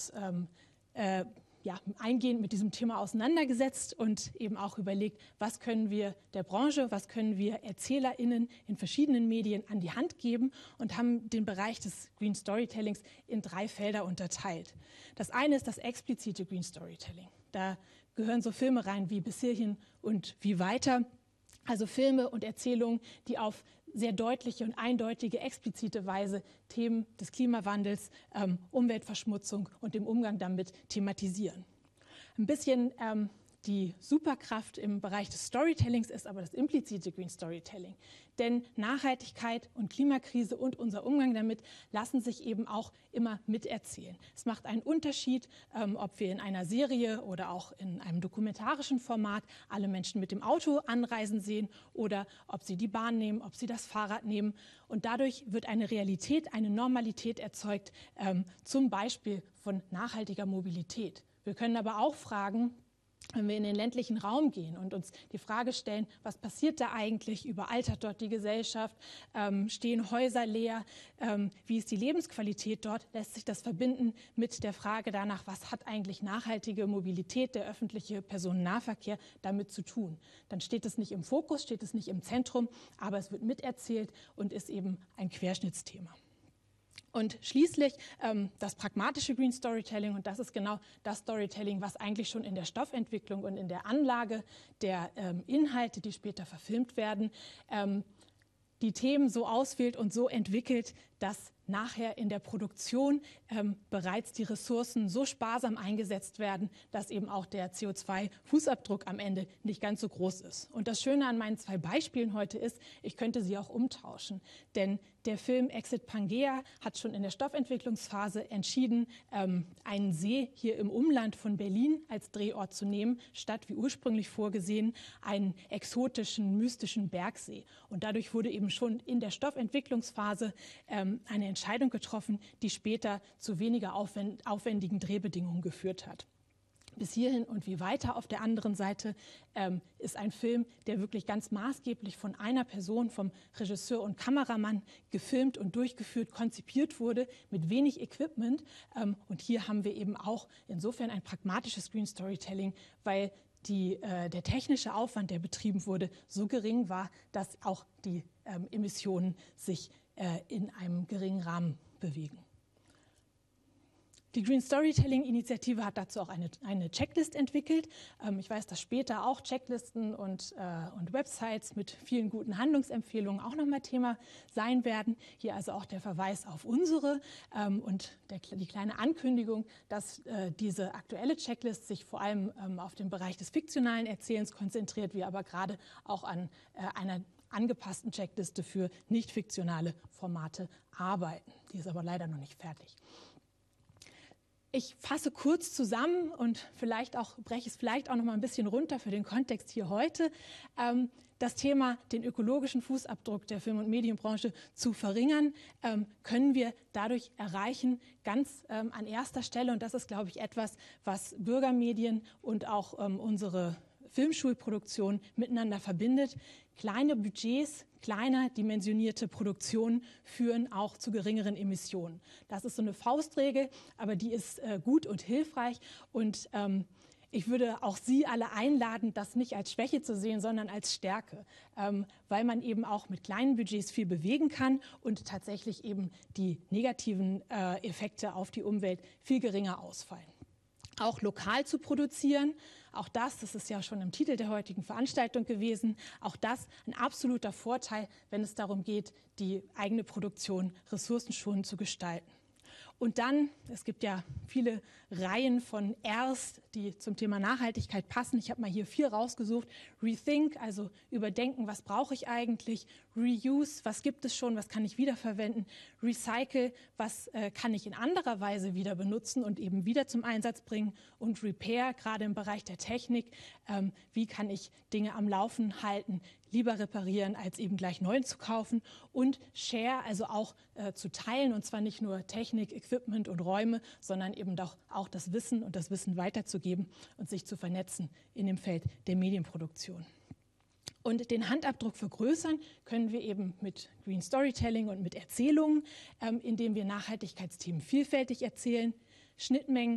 eingehend mit diesem Thema auseinandergesetzt und eben auch überlegt, was können wir der Branche, was können wir ErzählerInnen in verschiedenen Medien an die Hand geben und haben den Bereich des Green Storytellings in 3 Felder unterteilt. Das eine ist das explizite Green Storytelling. Da gehören so Filme rein wie Bis hierhin und Wie weiter. Also Filme und Erzählungen, die auf sehr deutliche und eindeutige, explizite Weise Themen des Klimawandels, Umweltverschmutzung und dem Umgang damit thematisieren. Ein bisschen die Superkraft im Bereich des Storytellings ist aber das implizite Green Storytelling. Denn Nachhaltigkeit und Klimakrise und unser Umgang damit lassen sich eben auch immer miterzählen. Es macht einen Unterschied, ob wir in einer Serie oder auch in einem dokumentarischen Format alle Menschen mit dem Auto anreisen sehen oder ob sie die Bahn nehmen, ob sie das Fahrrad nehmen. Und dadurch wird eine Realität, eine Normalität erzeugt, zum Beispiel von nachhaltiger Mobilität. Wir können aber auch fragen, wenn wir in den ländlichen Raum gehen und uns die Frage stellen, was passiert da eigentlich, überaltert dort die Gesellschaft, stehen Häuser leer, wie ist die Lebensqualität dort, lässt sich das verbinden mit der Frage danach, was hat eigentlich nachhaltige Mobilität, der öffentliche Personennahverkehr damit zu tun. Dann steht es nicht im Fokus, steht es nicht im Zentrum, aber es wird miterzählt und ist eben ein Querschnittsthema. Und schließlich das pragmatische Green Storytelling, und das ist genau das Storytelling, was eigentlich schon in der Stoffentwicklung und in der Anlage der Inhalte, die später verfilmt werden, die Themen so auswählt und so entwickelt, dass nachher in der Produktion bereits die Ressourcen so sparsam eingesetzt werden, dass eben auch der CO2-Fußabdruck am Ende nicht ganz so groß ist. Und das Schöne an meinen 2 Beispielen heute ist, ich könnte sie auch umtauschen. Denn der Film Exit Pangea hat schon in der Stoffentwicklungsphase entschieden, einen See hier im Umland von Berlin als Drehort zu nehmen, statt wie ursprünglich vorgesehen einen exotischen, mystischen Bergsee. Und dadurch wurde eben schon in der Stoffentwicklungsphase eine Entscheidung getroffen, die später zu weniger aufwendigen Drehbedingungen geführt hat. Bis hierhin und Wie weiter auf der anderen Seite ist ein Film, der wirklich ganz maßgeblich von einer Person, vom Regisseur und Kameramann gefilmt und durchgeführt, konzipiert wurde, mit wenig Equipment. Und hier haben wir eben auch insofern ein pragmatisches Screen Storytelling, weil der technische Aufwand, der betrieben wurde, so gering war, dass auch die Emissionen sich in einem geringen Rahmen bewegen. Die Green Storytelling-Initiative hat dazu auch eine Checklist entwickelt. Ich weiß, dass später auch Checklisten und Websites mit vielen guten Handlungsempfehlungen auch nochmal Thema sein werden. Hier also auch der Verweis auf unsere und die kleine Ankündigung, dass diese aktuelle Checklist sich vor allem auf den Bereich des fiktionalen Erzählens konzentriert, wir aber gerade auch an einer angepassten Checkliste für nicht fiktionale Formate arbeiten. Die ist aber leider noch nicht fertig. Ich fasse kurz zusammen und breche es vielleicht auch noch mal ein bisschen runter für den Kontext hier heute. Das Thema, den ökologischen Fußabdruck der Film- und Medienbranche zu verringern, können wir dadurch erreichen, ganz an erster Stelle. Und das ist, glaube ich, etwas, was Bürgermedien und auch unsere Filmschulproduktion miteinander verbindet. Kleine Budgets, kleiner dimensionierte Produktionen führen auch zu geringeren Emissionen. Das ist so eine Faustregel, aber die ist gut und hilfreich. Und ich würde auch Sie alle einladen, das nicht als Schwäche zu sehen, sondern als Stärke, weil man eben auch mit kleinen Budgets viel bewegen kann und tatsächlich eben die negativen Effekte auf die Umwelt viel geringer ausfallen. Auch lokal zu produzieren, auch das ist ja schon im Titel der heutigen Veranstaltung gewesen, auch das ein absoluter Vorteil, wenn es darum geht, die eigene Produktion ressourcenschonend zu gestalten. Und dann, es gibt ja viele Reihen von Rs, die zum Thema Nachhaltigkeit passen. Ich habe mal hier 4 rausgesucht. Rethink, also überdenken, was brauche ich eigentlich? Reuse, was gibt es schon, was kann ich wiederverwenden? Recycle, was kann ich in anderer Weise wieder benutzen und eben wieder zum Einsatz bringen? Und Repair, gerade im Bereich der Technik, wie kann ich Dinge am Laufen halten? Lieber reparieren, als eben gleich neu zu kaufen. Und Share, also auch zu teilen, und zwar nicht nur Technik, Equipment und Räume, sondern eben doch auch das Wissen und das Wissen weiterzugeben und sich zu vernetzen in dem Feld der Medienproduktion. Und den Handabdruck vergrößern können wir eben mit Green Storytelling und mit Erzählungen, indem wir Nachhaltigkeitsthemen vielfältig erzählen, Schnittmengen